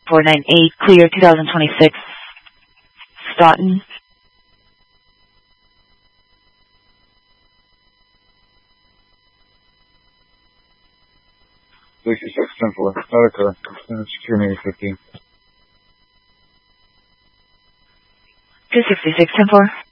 498, clear 2026, Stoughton. 66-10-4, not occur. Secure Navy 15. 266-10-4.